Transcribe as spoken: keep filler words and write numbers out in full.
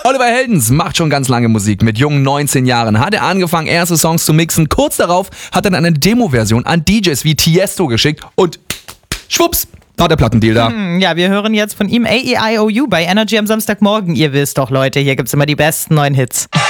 Oliver Heldens macht schon ganz lange Musik. Mit jungen neunzehn Jahren hat er angefangen, erste Songs zu mixen. Kurz darauf hat er dann eine Demo-Version an D Js wie Tiesto geschickt und schwupps, war der Plattendeal da. Hm, ja, wir hören jetzt von ihm A E I O U bei Energy am Samstagmorgen. Ihr wisst doch, Leute, hier gibt's immer die besten neuen Hits.